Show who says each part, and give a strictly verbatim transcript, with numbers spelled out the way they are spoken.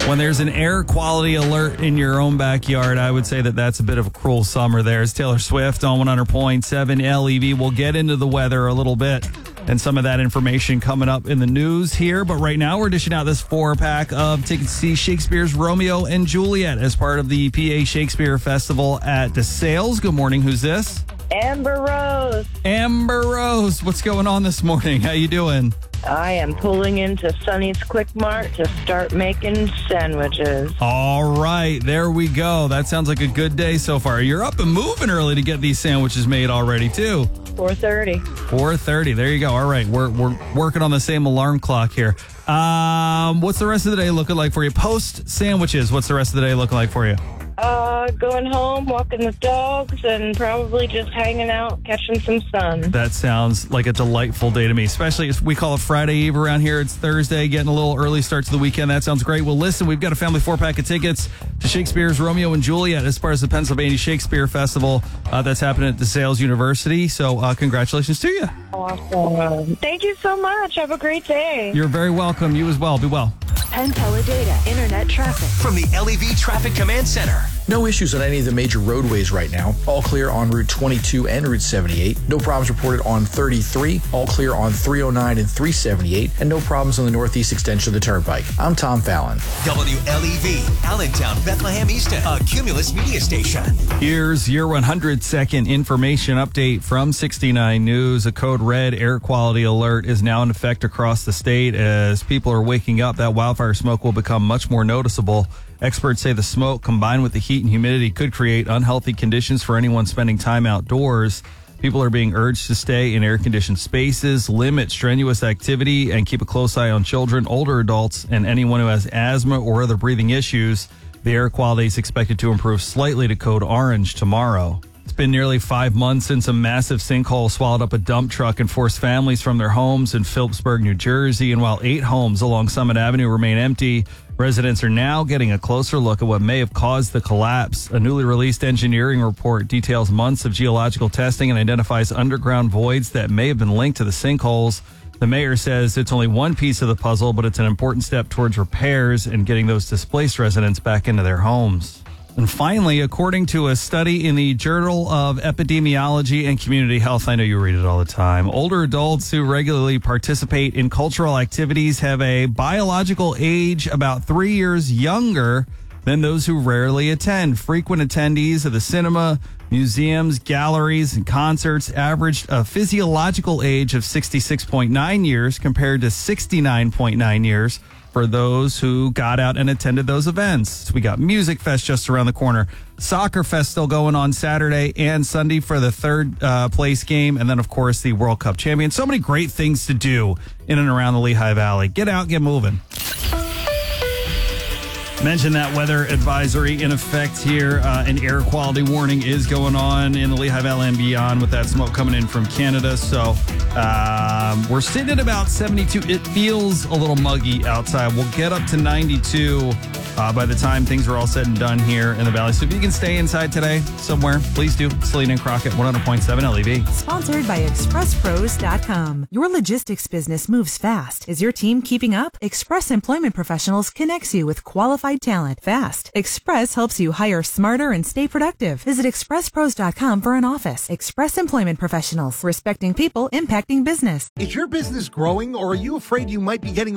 Speaker 1: When there's an air quality alert in your own backyard, I would say that that's a bit of a cruel summer there. It's Taylor Swift on one hundred point seven L E V. We'll get into the weather a little bit and some of that information coming up in the news here. But right now, we're dishing out this four-pack of tickets to see Shakespeare's Romeo and Juliet as part of the P A Shakespeare Festival at DeSales. Good morning. Who's this?
Speaker 2: Amber Rose.
Speaker 1: Amber Rose. What's going on this morning? How you doing?
Speaker 2: I am pulling into Sonny's Quick Mart to start making sandwiches.
Speaker 1: All right, there we go. That sounds like a good day so far. You're up and moving early to get these sandwiches made already, too.
Speaker 2: four thirty.
Speaker 1: four thirty. There you go. All right, we're we're working on the same alarm clock here. Um, what's the rest of the day looking like for you? Post sandwiches, what's the rest of the day looking like for you?
Speaker 2: Uh, going home, walking the dogs, and probably just hanging out, catching some sun.
Speaker 1: That sounds like a delightful day to me, especially if we call it Friday Eve around here. It's Thursday, getting a little early start to the weekend. That sounds great. Well, listen, we've got a family four-pack of tickets to Shakespeare's Romeo and Juliet as part of the Pennsylvania Shakespeare Festival uh, that's happening at DeSales University. So uh, congratulations to you.
Speaker 2: Awesome. Thank you so much. Have a great day.
Speaker 1: You're very welcome. You as well. Be well.
Speaker 3: Penn Teledata Internet Traffic.
Speaker 4: From the L E V Traffic Command Center.
Speaker 5: No issues on any of the major roadways right now. All clear on Route twenty-two and Route seventy-eight. No problems reported on thirty-three. All clear on three oh nine and three seventy-eight. And no problems on the northeast extension of the Turnpike. I'm Tom Fallon.
Speaker 4: W L E V, Allentown, Bethlehem Easton, a Cumulus media station.
Speaker 1: Here's your one hundred second information update from sixty-nine News. A code red air quality alert is now in effect across the state. As people are waking up, that wildfire smoke will become much more noticeable. Experts say the smoke, combined with the heat and humidity, could create unhealthy conditions for anyone spending time outdoors. People are being urged to stay in air-conditioned spaces, limit strenuous activity, and keep a close eye on children, older adults, and anyone who has asthma or other breathing issues. The air quality is expected to improve slightly to code orange tomorrow. It's been nearly five months since a massive sinkhole swallowed up a dump truck and forced families from their homes in Phillipsburg, New Jersey. And while eight homes along Summit Avenue remain empty, residents are now getting a closer look at what may have caused the collapse. A newly released engineering report details months of geological testing and identifies underground voids that may have been linked to the sinkholes. The mayor says it's only one piece of the puzzle, but it's an important step towards repairs and getting those displaced residents back into their homes. And finally, according to a study in the Journal of Epidemiology and Community Health, I know you read it all the time, older adults who regularly participate in cultural activities have a biological age about three years younger than those who rarely attend. Frequent attendees of the cinema, museums, galleries, and concerts averaged a physiological age of sixty-six point nine years compared to sixty-nine point nine years for those who got out and attended those events. We got Music Fest just around the corner. Soccer Fest still going on Saturday and Sunday for the third uh, place game. And then, of course, the World Cup champion. So many great things to do in and around the Lehigh Valley. Get out, get moving. Mentioned that weather advisory in effect here. Uh, an air quality warning is going on in the Lehigh Valley and beyond with that smoke coming in from Canada. So um, we're sitting at about seventy-two. It feels a little muggy outside. We'll get up to ninety-two uh, by the time things are all said and done here in the valley. So if you can stay inside today somewhere, please do. Selena and Crockett, one hundred point seven L E V.
Speaker 6: Sponsored by express pros dot com. Your logistics business moves fast. Is your team keeping up? Express Employment Professionals connects you with qualified talent fast. Express helps you hire smarter and stay productive. Visit express pros dot com for an office. Express Employment Professionals. Respecting people, impacting business.
Speaker 7: Is your business growing, or are you afraid you might be getting